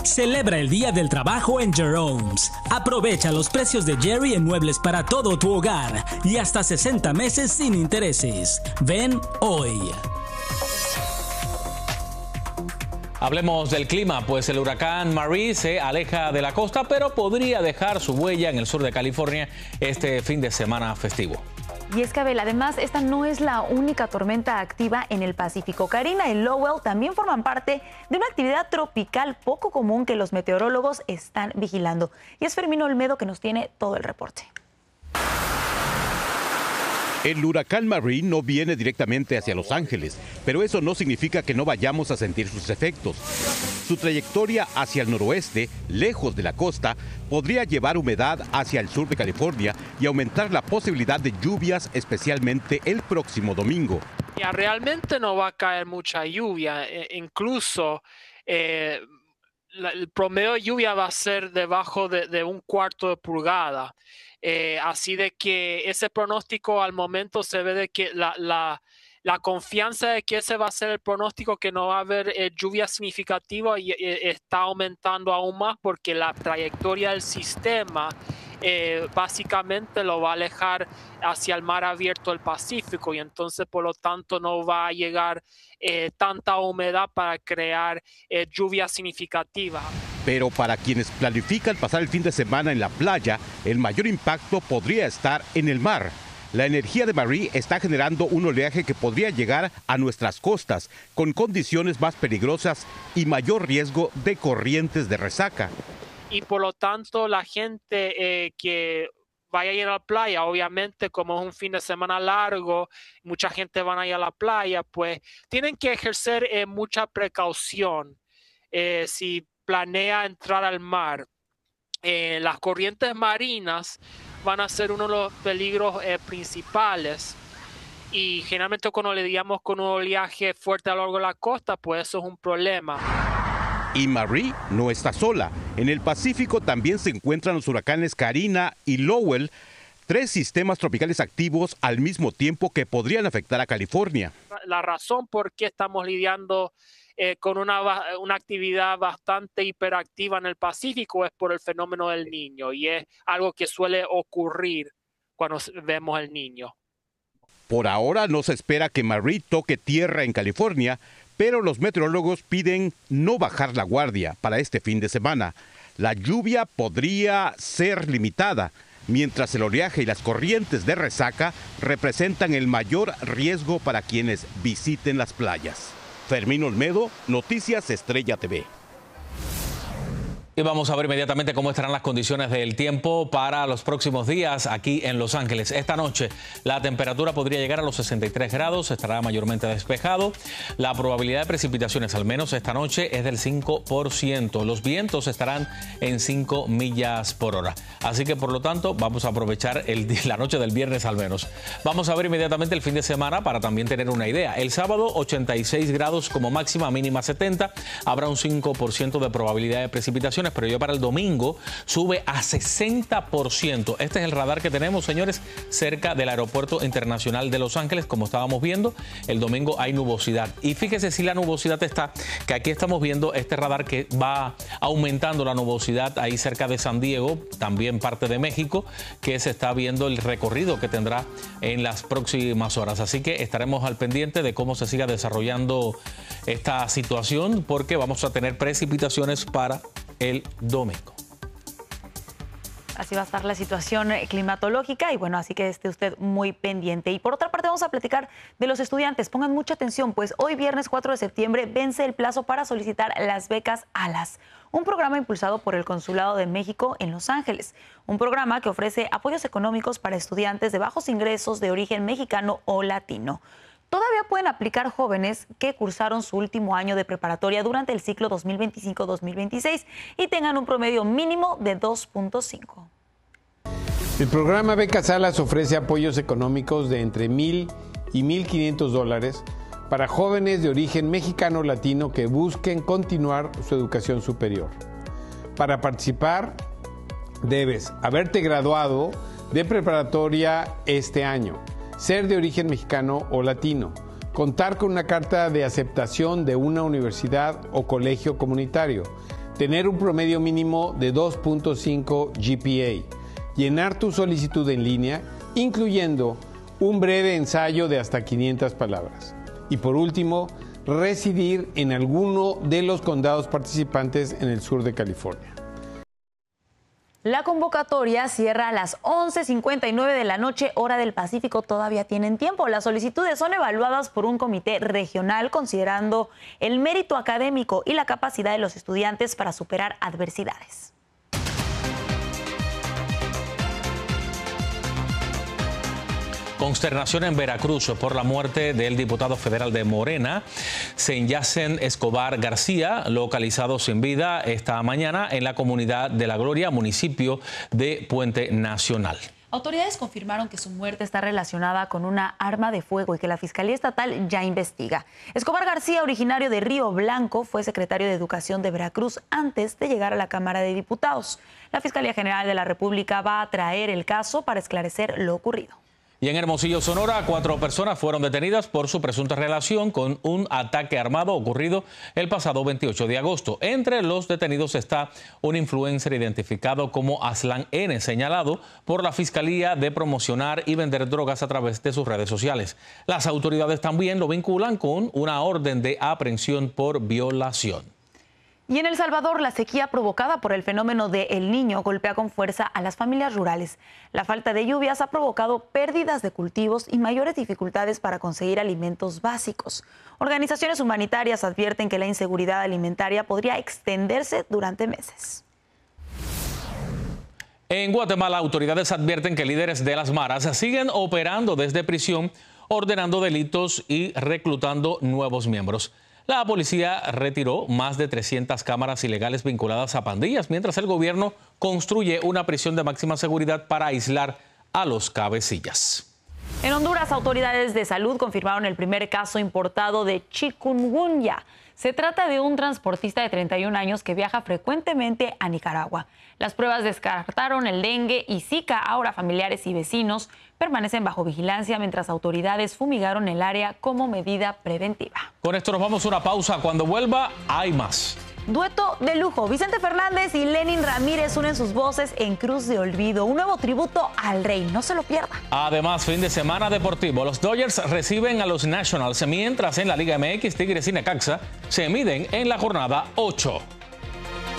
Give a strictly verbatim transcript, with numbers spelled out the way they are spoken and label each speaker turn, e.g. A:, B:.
A: Celebra el Día del Trabajo en Jerome's. Aprovecha los precios de Jerry en muebles para todo tu hogar y hasta sesenta meses sin intereses. Ven hoy.
B: Hablemos del clima, pues el huracán Marie se aleja de la costa, pero podría dejar su huella en el sur de California este fin de semana festivo.
C: Y es que, Abel, además, esta no es la única tormenta activa en el Pacífico. Karina y Lowell también forman parte de una actividad tropical poco común que los meteorólogos están vigilando. Y es Fermín Olmedo que nos tiene todo el reporte.
D: El huracán Marie no viene directamente hacia Los Ángeles, pero eso no significa que no vayamos a sentir sus efectos. Su trayectoria hacia el noroeste, lejos de la costa, podría llevar humedad hacia el sur de California y aumentar la posibilidad de lluvias, especialmente el próximo domingo.
E: Ya, realmente no va a caer mucha lluvia, eh, incluso eh, la, el promedio de lluvia va a ser debajo de, de un cuarto de pulgada. Eh, así de que ese pronóstico al momento se ve de que la, la, la confianza de que ese va a ser el pronóstico, que no va a haber eh, lluvia significativa, y, eh, está aumentando aún más porque la trayectoria del sistema eh, básicamente lo va a alejar hacia el mar abierto del Pacífico, y entonces por lo tanto no va a llegar eh, tanta humedad para crear eh, lluvia significativa.
D: Pero para quienes planifican pasar el fin de semana en la playa, el mayor impacto podría estar en el mar. La energía de Marie está generando un oleaje que podría llegar a nuestras costas, con condiciones más peligrosas y mayor riesgo de corrientes de resaca.
E: Y por lo tanto la gente eh, que vaya a ir a la playa, obviamente como es un fin de semana largo, mucha gente van a ir a la playa, pues tienen que ejercer eh, mucha precaución. Eh, si planea entrar al mar, eh, las corrientes marinas van a ser uno de los peligros eh, principales, y generalmente cuando le digamos con un oleaje fuerte a lo largo de la costa, pues eso es un problema.
D: Y Marie no está sola. En el Pacífico también se encuentran los huracanes Karina y Lowell, tres sistemas tropicales activos al mismo tiempo que podrían afectar a California.
E: La razón por qué estamos lidiando Eh, con una, una actividad bastante hiperactiva en el Pacífico es por el fenómeno del Niño, y es algo que suele ocurrir cuando vemos el Niño.
D: Por ahora no se espera que Marie toque tierra en California, pero los meteorólogos piden no bajar la guardia para este fin de semana. La lluvia podría ser limitada, mientras el oleaje y las corrientes de resaca representan el mayor riesgo para quienes visiten las playas. Fermín Olmedo, Noticias Estrella T V.
B: Y vamos a ver inmediatamente cómo estarán las condiciones del tiempo para los próximos días aquí en Los Ángeles. Esta noche la temperatura podría llegar a los sesenta y tres grados, estará mayormente despejado. La probabilidad de precipitaciones, al menos esta noche, es del cinco por ciento. Los vientos estarán en cinco millas por hora. Así que, por lo tanto, vamos a aprovechar el, la noche del viernes al menos. Vamos a ver inmediatamente el fin de semana para también tener una idea. El sábado, ochenta y seis grados como máxima, mínima setenta. Habrá un cinco por ciento de probabilidad de precipitaciones, pero ya para el domingo sube a sesenta por ciento. Este es el radar que tenemos, señores, cerca del Aeropuerto Internacional de Los Ángeles. Como estábamos viendo, el domingo hay nubosidad. Y fíjese si la nubosidad está, que aquí estamos viendo este radar que va aumentando la nubosidad ahí cerca de San Diego, también parte de México, que se está viendo el recorrido que tendrá en las próximas horas. Así que estaremos al pendiente de cómo se siga desarrollando esta situación, porque vamos a tener precipitaciones para el domingo.
C: Así va a estar la situación climatológica y bueno, así que esté usted muy pendiente. Y por otra parte vamos a platicar de los estudiantes. Pongan mucha atención, pues hoy viernes cuatro de septiembre vence el plazo para solicitar las becas ALAS, un programa impulsado por el Consulado de México en Los Ángeles. Un programa que ofrece apoyos económicos para estudiantes de bajos ingresos de origen mexicano o latino. Todavía pueden aplicar jóvenes que cursaron su último año de preparatoria durante el ciclo dos mil veinticinco dos mil veintiséis y tengan un promedio mínimo de dos punto cinco.
F: El programa Becas ALAS ofrece apoyos económicos de entre mil y mil quinientos dólares para jóvenes de origen mexicano o latino que busquen continuar su educación superior. Para participar, debes haberte graduado de preparatoria este año, ser de origen mexicano o latino, contar con una carta de aceptación de una universidad o colegio comunitario, tener un promedio mínimo de dos punto cinco G P A, llenar tu solicitud en línea, incluyendo un breve ensayo de hasta quinientas palabras. Y por último, residir en alguno de los condados participantes en el sur de California.
C: La convocatoria cierra a las once cincuenta y nueve de la noche, hora del Pacífico. Todavía tienen tiempo. Las solicitudes son evaluadas por un comité regional considerando el mérito académico y la capacidad de los estudiantes para superar adversidades.
B: Consternación en Veracruz por la muerte del diputado federal de Morena, Senyacen Escobar García, localizado sin vida esta mañana en la comunidad de La Gloria, municipio de Puente Nacional.
C: Autoridades confirmaron que su muerte está relacionada con una arma de fuego y que la Fiscalía Estatal ya investiga. Escobar García, originario de Río Blanco, fue secretario de Educación de Veracruz antes de llegar a la Cámara de Diputados. La Fiscalía General de la República va a traer el caso para esclarecer lo ocurrido.
B: Y en Hermosillo, Sonora, cuatro personas fueron detenidas por su presunta relación con un ataque armado ocurrido el pasado veintiocho de agosto. Entre los detenidos está un influencer identificado como Aslan N, señalado por la Fiscalía de promocionar y vender drogas a través de sus redes sociales. Las autoridades también lo vinculan con una orden de aprehensión por violación.
C: Y en El Salvador, la sequía provocada por el fenómeno de El Niño golpea con fuerza a las familias rurales. La falta de lluvias ha provocado pérdidas de cultivos y mayores dificultades para conseguir alimentos básicos. Organizaciones humanitarias advierten que la inseguridad alimentaria podría extenderse durante meses.
B: En Guatemala, autoridades advierten que líderes de las maras siguen operando desde prisión, ordenando delitos y reclutando nuevos miembros. La policía retiró más de trescientas cámaras ilegales vinculadas a pandillas, mientras el gobierno construye una prisión de máxima seguridad para aislar a los cabecillas.
C: En Honduras, autoridades de salud confirmaron el primer caso importado de chikungunya. Se trata de un transportista de treinta y un años que viaja frecuentemente a Nicaragua. Las pruebas descartaron el dengue y Zika. Ahora familiares y vecinos permanecen bajo vigilancia mientras autoridades fumigaron el área como medida preventiva.
B: Con esto nos vamos a una pausa. Cuando vuelva, hay más.
C: Dueto de lujo. Vicente Fernández y Lenin Ramírez unen sus voces en Cruz de Olvido. Un nuevo tributo al rey. No se lo pierda.
B: Además, fin de semana deportivo. Los Dodgers reciben a los Nationals, mientras en la Liga M X, Tigres y Necaxa se miden en la jornada ocho.